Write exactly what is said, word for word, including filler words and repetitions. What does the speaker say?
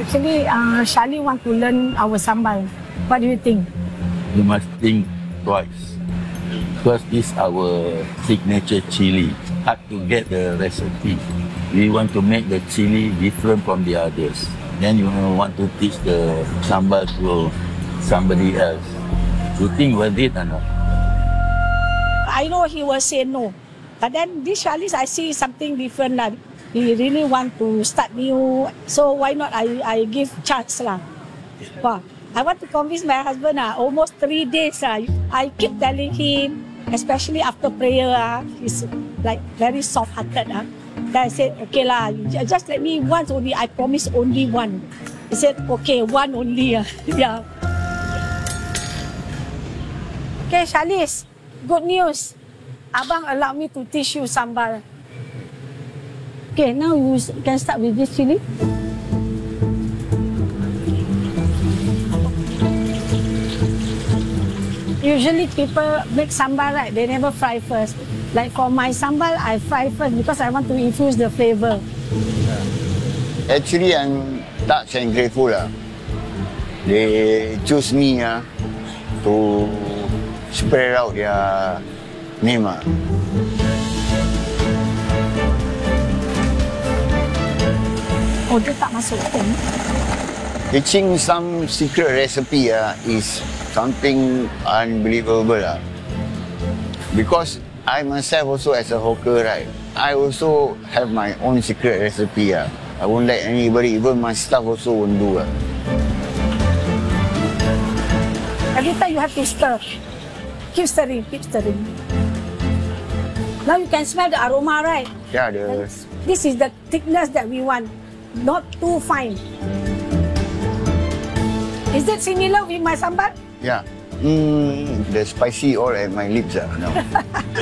Actually, uh, Charlie want to learn our sambal. What do you think? You must think twice. Because this is our signature chili. Hard to get the recipe. We want to make the chili different from the others. Then you want to teach the sambal to somebody else. You think worth it or not? I know he will say no. But then this Charlie, I see something different. Lah. He really want to start new. So why not I, I give chance lah. Wow. I want to convince my husband lah. Almost three days lah. I keep telling him, especially after prayer ah, he's like very soft-hearted ah. Then I said, okay lah, just let me once only. I promise only one. He said, okay, one only ah. Yeah. Okay, Charlize, good news. Abang allowed me to teach you sambal. Okay, now you can start with this chili. Usually people make sambal, right? They never fry first. Like for my sambal, I fry first because I want to infuse the flavor. Actually, I'm touched and grateful. Uh. They choose me uh, to spread out their name. Uh. Oh, dia tak masuk pun. Teaching some secret recipe uh, is something unbelievable. Uh. Because I myself also as a hawker, right? I also have my own secret recipe. Uh. I won't let anybody, even my staff also won't do. Uh. Every time you have to stir. Keep stirring, keep stirring. Now you can smell the aroma, right? Yeah, the... This is the thickness that we want. Not too fine. Is it similar with my sambal? Yeah. Mm, the spicy all at my lips. Uh, now.